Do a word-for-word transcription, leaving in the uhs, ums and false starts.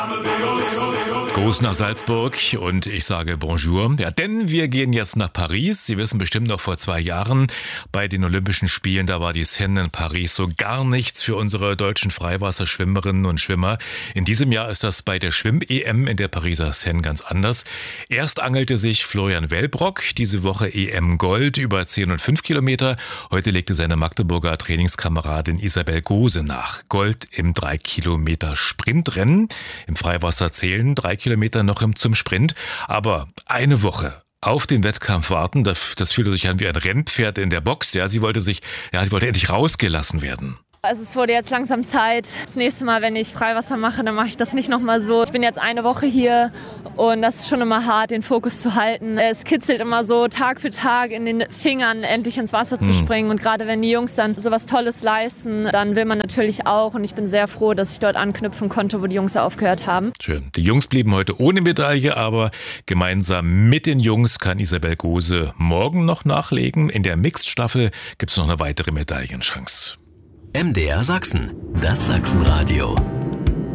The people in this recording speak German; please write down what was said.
Gruß nach Salzburg und ich sage Bonjour. Ja, denn wir gehen jetzt nach Paris. Sie wissen bestimmt noch, vor zwei Jahren bei den Olympischen Spielen, da war die Seine in Paris so gar nichts für unsere deutschen Freiwasserschwimmerinnen und Schwimmer. In diesem Jahr ist das bei der Schwimm-E M in der Pariser Seine ganz anders. Erst angelte sich Florian Wellbrock, diese Woche E M Gold über zehn und fünf Kilometer. Heute legte seine Magdeburger Trainingskameradin Isabel Gose nach. Gold im drei Kilometer Sprintrennen. Im Freiwasser zählen drei Kilometer noch zum Sprint. Aber eine Woche auf den Wettkampf warten, das, das fühlte sich an wie ein Rennpferd in der Box. Ja, sie wollte sich, ja, sie wollte endlich rausgelassen werden. Also es wurde jetzt langsam Zeit. Das nächste Mal, wenn ich Freiwasser mache, dann mache ich das nicht nochmal so. Ich bin jetzt eine Woche hier und das ist schon immer hart, den Fokus zu halten. Es kitzelt immer so Tag für Tag in den Fingern, endlich ins Wasser zu springen. Und gerade wenn die Jungs dann sowas Tolles leisten, dann will man natürlich auch. Und ich bin sehr froh, dass ich dort anknüpfen konnte, wo die Jungs aufgehört haben. Schön. Die Jungs blieben heute ohne Medaille, aber gemeinsam mit den Jungs kann Isabel Gose morgen noch nachlegen. In der Mixed-Staffel gibt es noch eine weitere Medaillenchance. M D R Sachsen, das Sachsenradio.